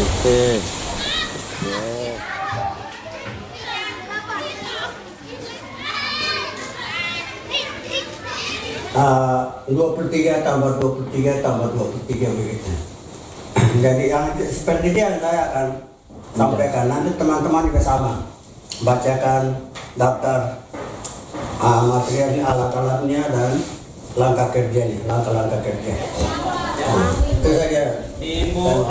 Oke. Ya. 23 tambah 23 tambah 23 begitu. Jadi yang seperti dia saya akan sampaikan. Nanti teman-teman juga sama. Bacakan daftar materialnya, alat-alatnya dan langkah kerjanya, langkah-langkah kerja. Itu saja. Ibu